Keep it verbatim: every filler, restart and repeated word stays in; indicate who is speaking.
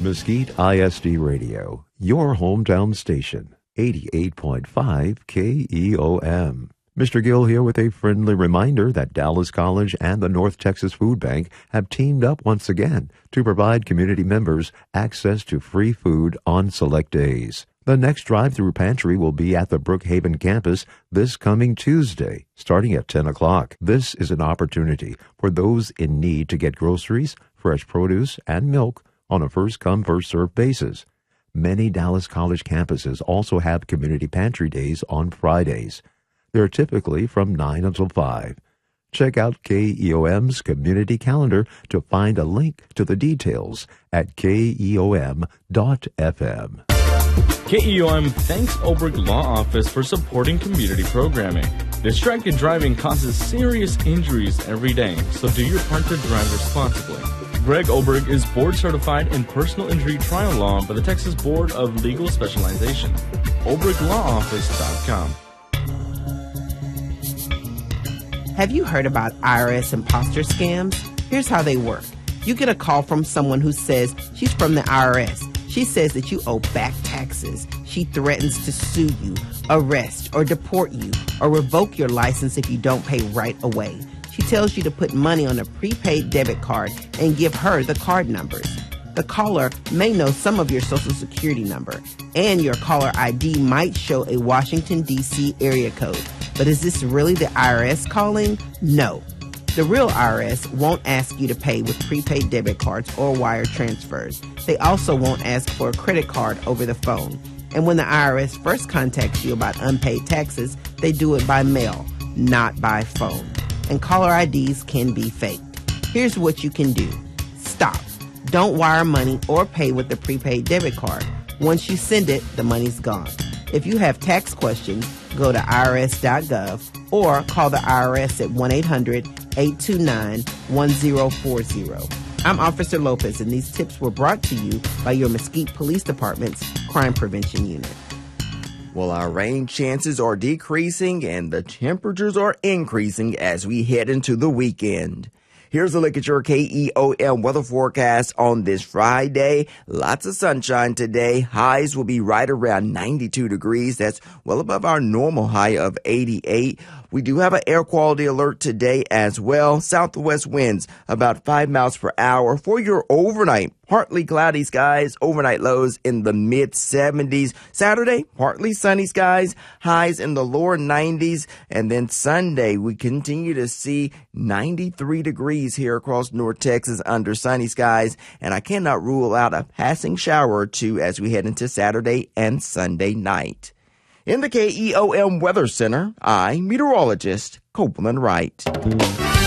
Speaker 1: Mesquite I S D Radio, your hometown station, eighty-eight point five K E O M. Mister Gill here with a friendly reminder that Dallas College and the North Texas Food Bank have teamed up once again to provide community members access to free food on select days. The next drive-through pantry will be at the Brookhaven campus this coming Tuesday, starting at ten o'clock. This is an opportunity for those in need to get groceries, fresh produce, and milk on a first-come, first-served basis. Many Dallas College campuses also have community pantry days on Fridays. They're typically from nine until five. Check out K E O M's community calendar to find a link to the details at K E O M dot F M.
Speaker 2: K E O M thanks Oberg Law Office for supporting community programming. Distracted driving causes serious injuries every day, so do your part to drive responsibly. Greg Oberg is board certified in personal injury trial law by the Texas Board of Legal Specialization. oberg law office dot com.
Speaker 3: Have you heard about I R S imposter scams? Here's how they work. You get a call from someone who says she's from the I R S. She says that you owe back taxes. She threatens to sue you, arrest, or deport you, or revoke your license if you don't pay right away. She tells you to put money on a prepaid debit card and give her the card numbers. The caller may know some of your Social Security number, and your caller I D might show a Washington, D C area code. But is this really the I R S calling? No. The real I R S won't ask you to pay with prepaid debit cards or wire transfers. They also won't ask for a credit card over the phone. And when the I R S first contacts you about unpaid taxes, they do it by mail, not by phone. And caller I Ds can be faked. Here's what you can do. Stop. Don't wire money or pay with the prepaid debit card. Once you send it, the money's gone. If you have tax questions, go to I R S dot gov or call the I R S at one eight hundred, eight two nine, one zero four zero. I'm Officer Lopez, and these tips were brought to you by your Mesquite Police Department's Crime Prevention Unit.
Speaker 4: Well, our rain chances are decreasing and the temperatures are increasing as we head into the weekend. Here's a look at your K E O M weather forecast on this Friday. Lots of sunshine today. Highs will be right around ninety-two degrees. That's well above our normal high of eighty-eight. We do have an air quality alert today as well. Southwest winds about five miles per hour for your overnight. Partly cloudy skies, overnight lows in the mid seventies. Saturday, partly sunny skies, highs in the lower nineties. And then Sunday, we continue to see ninety-three degrees here across North Texas under sunny skies. And I cannot rule out a passing shower or two as we head into Saturday and Sunday night. In the K E O M Weather Center, I'm meteorologist Copeland Wright.